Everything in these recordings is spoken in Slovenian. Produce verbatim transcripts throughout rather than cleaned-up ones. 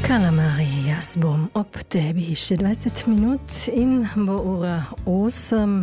Kalamari, jaz bom ob tebi še dvajset minut in bo ura osem.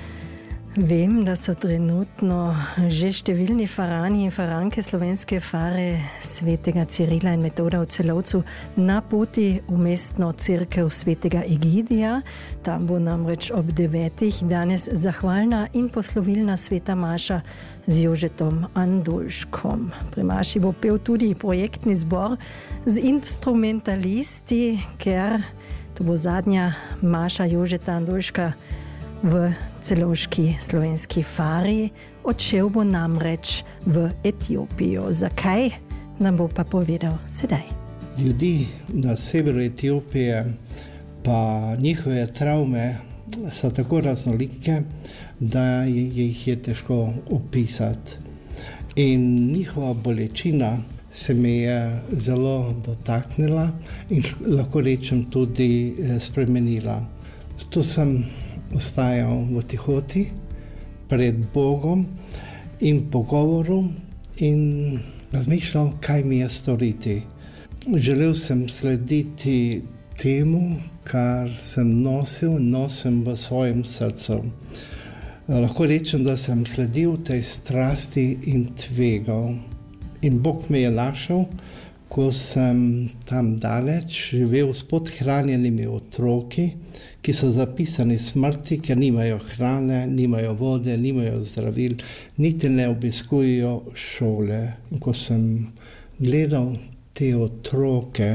Vem, da so trenutno že številni farani in faranke slovenske fare svetega Cirila in Metoda v Celovcu na poti v mestno cerkev svetega Egidija. Tam bo namreč ob devetih danes zahvalna in poslovilna sveta maša z Jožetom Andolškom. Pri maši bo pel tudi projektni zbor z instrumentalisti, ker to bo zadnja maša Jožeta Andolška v celovški slovenski fari. Odšel bo namreč v Etiopijo. Zakaj? Nam bo pa povedal sedaj. Ljudi na severu Etiopije pa njihove travme so tako raznolike, da jih je težko opisati. In njihova bolečina se mi je zelo dotaknila in lahko rečem tudi spremenila. Zato sem ostajal v tihoti pred Bogom in pogovoru in razmišljal, kaj mi je storiti. Želel sem slediti temu, kar sem nosil, nosim v svojem srcu. Lahko rečem, da sem sledil tej strasti in tvegal. In Bog me je našel, ko sem tam daleč živel s podhranjenimi otroki, ki so zapisani smrti, ker nimajo hrane, nimajo vode, nimajo zdravil, niti ne obiskujejo šole. In ko sem gledal te otroke,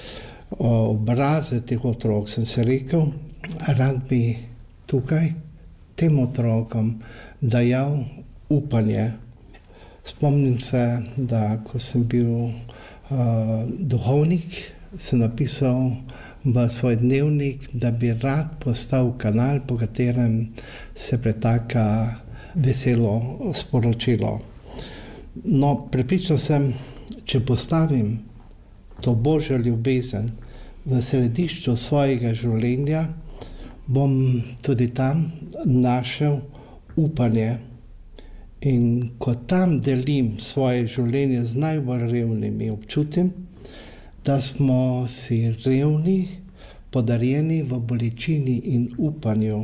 obraze teh otrok, sem se rekel, rad bi tukaj tem otrokom dajal upanje. Spomnim se, da ko sem bil uh, duhovnik, sem napisal v svoj dnevnik, da bi rad postal kanal, po katerem se pretaka veselo sporočilo. No, prepričal sem, če postavim to Božjo ljubezen v središču svojega življenja, bom tudi tam našel upanje. In ko tam delim svoje življenje z najbolj revnimi, občutim, da smo si revni, podarjeni v bolečini in upanju.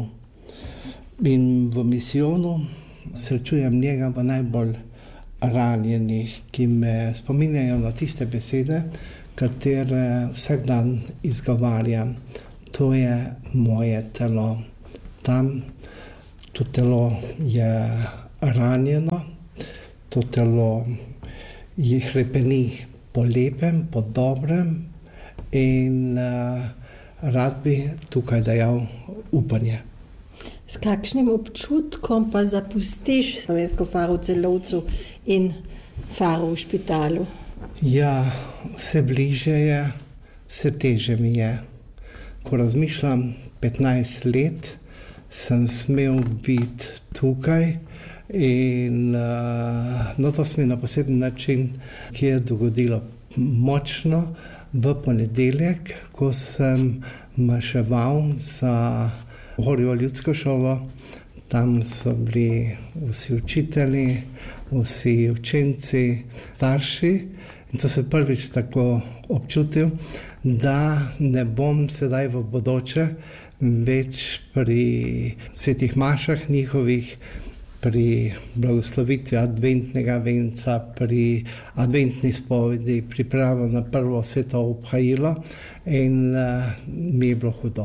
In v misijonu srečujem njega v najbolj ranjenih, ki me spominjajo na tiste besede, katere vsak dan izgovarjam. To je moje telo. Tam to telo je ranjeno, to telo jih repeni po lepem, po dobrem in uh, rad bi tukaj dajal upanje. S kakšnim občutkom pa zapustiš slovensko faro v Celovcu in faro v Špitalu? Ja, vse bliže je, vse teže mi je. Ko razmišljam, petnajst let sem smel biti tukaj in uh, no, to se mi na poseben način, ki je dogodilo močno v ponedeljek, ko sem maševal za Horjo ljudsko šolo. Tam so bili vsi učitelji, vsi učenci, starši in to se prvič tako občutil, da ne bom sedaj v bodoče več pri svetih mašah njihovih, pri blagoslovitvi adventnega venca, pri adventni spovedi, pripravo na prvo sveto obhajilo in uh, mi je bilo hudo.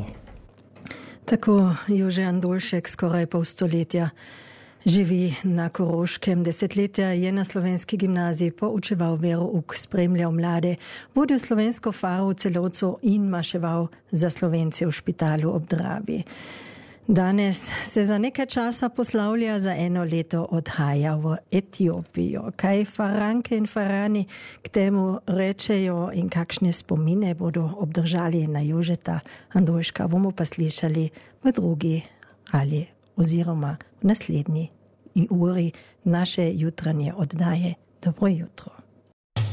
Tako Jože Andolšek skoraj pol stoletja živi na Koroškem. Desetletja je na slovenski gimnaziji poučeval verouk, spremljal mlade, vodil slovensko faro v Celovcu in maševal za Slovence v Špitalu ob Dravi. Danes se za nekaj časa poslavlja, za eno leto odhaja v Etiopijo. Kaj faranke in farani k temu rečejo in kakšne spomine bodo obdržali na Jožeta Andolška, bomo pa slišali v drugi ali oziroma v naslednji uri naše jutranje oddaje. Dobro jutro.